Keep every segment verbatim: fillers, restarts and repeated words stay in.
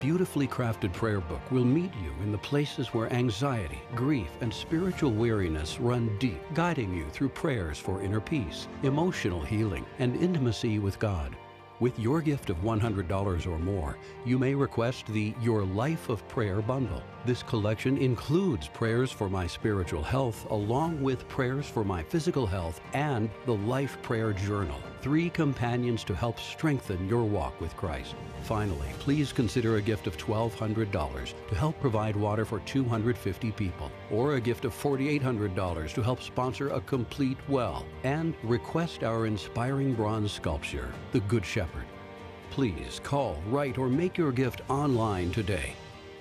beautifully crafted prayer book will meet you in the places where anxiety, grief, and spiritual weariness run deep, guiding you through prayers for inner peace, emotional healing, and intimacy with God. With your gift of one hundred dollars or more, you may request the Your Life of Prayer bundle. This collection includes prayers for my spiritual health, along with prayers for my physical health and the Life Prayer Journal, three companions to help strengthen your walk with Christ. Finally, please consider a gift of twelve hundred dollars to help provide water for two hundred fifty people, or a gift of four thousand eight hundred dollars to help sponsor a complete well, and request our inspiring bronze sculpture, The Good Shepherd. Please call, write, or make your gift online today.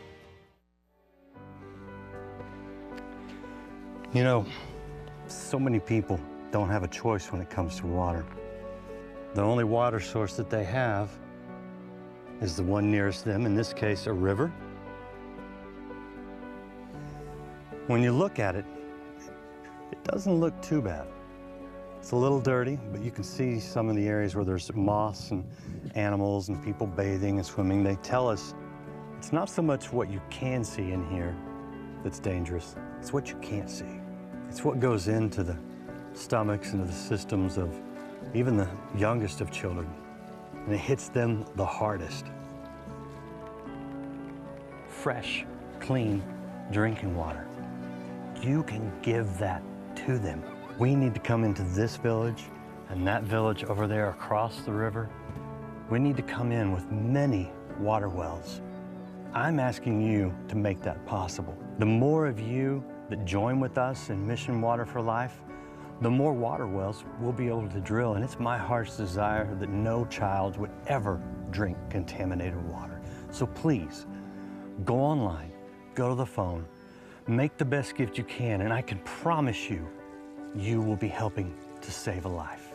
You know, so many people don't have a choice when it comes to water. The only water source that they have is the one nearest them, in this case, a river. When you look at it, it doesn't look too bad. It's a little dirty, but you can see some of the areas where there's moss and animals and people bathing and swimming. They tell us it's not so much what you can see in here that's dangerous, it's what you can't see. It's what goes into the stomachs and the systems of even the youngest of children, and it hits them the hardest. Fresh, clean drinking water. You can give that to them. We need to come into this village and that village over there across the river. We need to come in with many water wells. I'm asking you to make that possible. The more of you that join with us in Mission Water for Life, the more water wells we'll be able to drill, and it's my heart's desire that no child would ever drink contaminated water. So please, go online, go to the phone, make the best gift you can, and I can promise you, you will be helping to save a life.